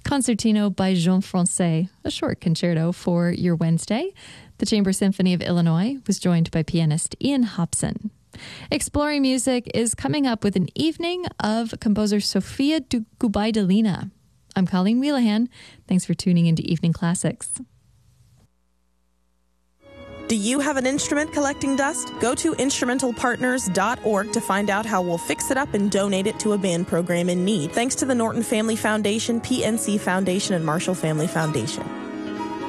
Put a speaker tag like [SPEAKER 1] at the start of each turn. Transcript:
[SPEAKER 1] Concertino by Jean Francais, a short concerto for your Wednesday. The Chamber Symphony of Illinois was joined by pianist Ian Hobson. Exploring Music is coming up with an evening of composer Sofia Gubaidulina. I'm Colleen Wheelahan. Thanks for tuning into Evening Classics.
[SPEAKER 2] Do you have an instrument collecting dust? Go to instrumentalpartners.org to find out how we'll fix it up and donate it to a band program in need. Thanks to the Norton Family Foundation, PNC Foundation, and Marshall Family Foundation.